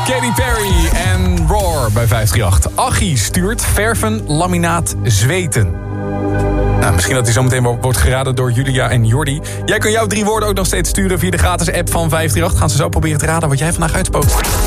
Katy Perry en Roar bij 538. Achie stuurt verven, laminaat, zweten. Nou, misschien dat hij zo meteen wordt geraden door Julia en Jordi. Jij kan jouw 3 woorden ook nog steeds sturen via de gratis app van 538. Gaan ze zo proberen te raden wat jij vandaag uitspookt.